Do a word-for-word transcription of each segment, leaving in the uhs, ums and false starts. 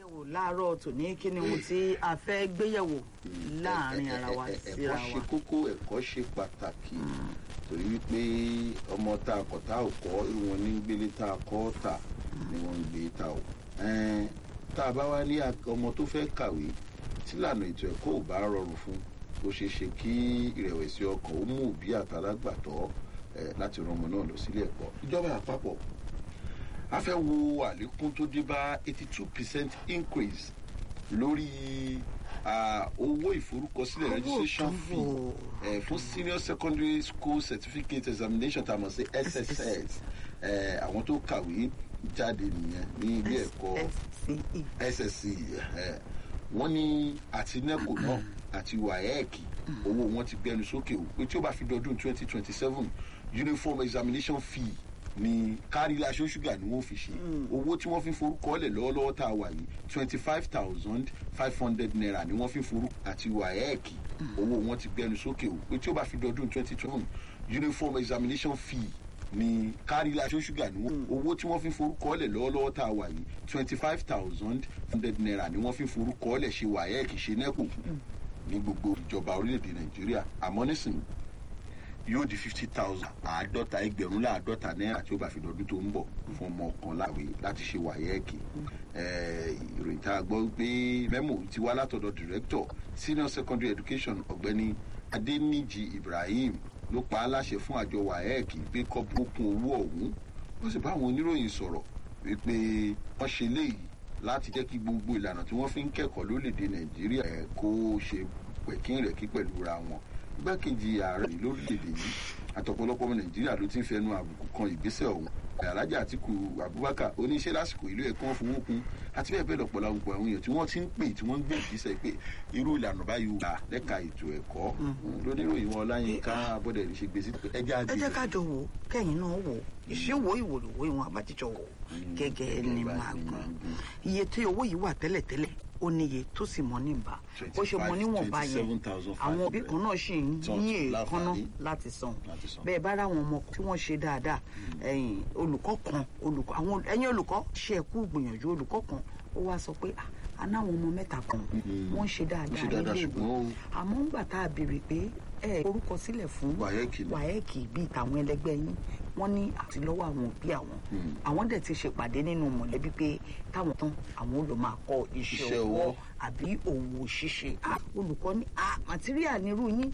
yẹ̀wò láàárọ̀ tòní kí ni ohun tí a fẹ́ gbéyẹ̀wò láàrin ara wa síra wa. ẹ̀kọ́ ṣe kókó, ẹ̀kọ́ ṣe pàtàkì torí wípé ọmọ tá a kọ̀ tá ò kọ́ irú wọn ní gbélé tá a kọ́ tà ni wọ́n ń gbé ta o. tá a bá wá ní ọmọ tó fẹ́ kàwé tí ìlànà ètò ẹ̀kọ́ ò bá rọrùn fún ó ṣeé ṣe kí ìrẹ̀wẹ̀sì ọkàn ó mú òbí àtàlágbàtọ́ láti ran ọmọ náà lọ sílé ẹ̀kọ́. ìjọba àpapọ̀ a fẹ́ wo àlékún tó dé bá eighty two percent increase lórí owó ìforúkọsílẹ̀ registration fee fún senior secondary school certificate examination tá a mọ̀ sí S S S àwọn tó kàwé jáde nìyẹn ní ilé ẹ̀kọ́ S S C E wọ́n ní àti NECO náà àti WAEC owó wọn ti gbẹnu sókè o pé tí ó bá fi dọdún twenty twenty seven uniform examination fee ní kárí aṣọ ṣúgà ni wọ́n fi ṣe owó tí wọ́n fi forúkọ lẹ̀ lọ́wọ́lọ́wọ́ tá a wà yìí twenty five thousand five hundred naira ni wọ́n fi forúkọ àti WAEC owó wọn ti gbẹnu sókè o pé tí ó bá fi dọdún twenty twenty uniform examination fee ní kárí aṣọ ṣúgà ni wọ́n owó tí wọ́n fi forúkọ lẹ̀ lọ́wọ́lọ́wọ́ tá a wà yìí twenty five thousand five hundred naira ni wọ́n fi forúkọ lẹ̀ ṣe WAEC ṣe NECO ní gbogbo ìjọba orílẹ̀-èdè Nàìjíríà àmọ́ nísìnyí yóò di fifty thousand àádọ́ta ẹgbẹ̀rún láàádọ́ta náírà tí ó bá fi dọdún tó ń bọ̀ fún ọmọ kan láwé láti ṣe WAEC. ìròyìn tá a gbọ́ pé mẹ́mò ti wá látọ̀dọ̀ director senior secondary education ọ̀gbẹ́ni Adéníjì Ibrahim ló pa á láṣẹ fún àjọ WAEC pé kó bókun owó ọ̀hún wọ́n sì bá àwọn oníròyìn sọ̀rọ̀ wípé wọ́n ṣe léyìí láti jẹ́ kí gbogbo ìlànà tí wọ́n fi ń kẹ́kọ̀ọ́ lórílẹ̀‐èdè Nàìjíríà kó ṣe pẹ̀kínrẹ̀kí pẹ̀lú ra wọn. Igbákejì ààrẹ lórílẹ̀‐èdè yìí àtọ̀pọ̀lọpọ̀ ọmọ Nàìjíríà ló ti ń fẹnu àbùkù kan ìgbésẹ̀ ọ̀hún. Alhaji Atiku Abubakar oníṣẹ́ lásìkò ìlú ẹ̀kọ́ wọn fowó kún àti bẹ́ẹ̀ bẹ́ẹ̀ lọ́pọ̀lọpọ̀ àwọn àwọn èèyàn tí wọ́n ti ń pè tí wọ́n ń gbé ìgbésẹ̀ pé irú ìlànà báyìí wà lẹ́ka ètò ẹ̀kọ́ lóníròyìn wọn Ọláyínká Abọ́dẹ̀rẹ̀ ṣe gbèsè ẹjẹ́ àgbẹ̀. ẹ jẹ́ ká jọ wò kẹ́yìn náà wò ìṣòwò ìwòlòwò ìwọ̀n àbájíjọ wò gẹ́gẹ́ ní máa gùn iye tí owó yìí wà tẹ́lẹ̀tẹ́lẹ̀ ó níye tó sì mọ níbà ó ṣe mọ níwọ̀nba yẹn àwọn òbí kan náà ṣì ń ní èèkánná láti san bẹ́ẹ̀ bá ráwọn ọmọ tí wọ́n ṣe dáadáa olùkọ́ kan olùkọ́ àwọn ẹ̀yin olùkọ́ ṣe ẹ̀kú gbìyànjú olùkọ́ kan ó wá sọ pé anáwọn ọmọ mẹ́ta kan wọ́n ṣe dáadáa nílé ìwé àmọ́ ńgbà tá a béèrè pé ẹ orúkọ sílẹ̀ fún WAEC bíi tàwọn ẹlẹgbẹ́ yín wọ́n ní àtìlọ́wọ́ àwọn òbí àwọn àwọn dẹ̀ ti ṣèpàdé nínú mọ̀lẹ́bí pé táwọn tán àwọn ò lọ máa kọ́ iṣẹ́ ọwọ́ àbí òwò ṣíṣe olùkọ́ ní màtíríà nírú yín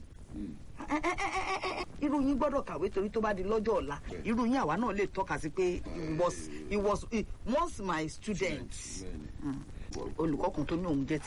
irú yín gbọ́dọ̀ kàwé torí tó bá di lọ́jọ́ ọ̀la irú yín àwa náà lè tọ́ka sí pé he was he was once my student olùkọ́ kan tó ní òun jẹ́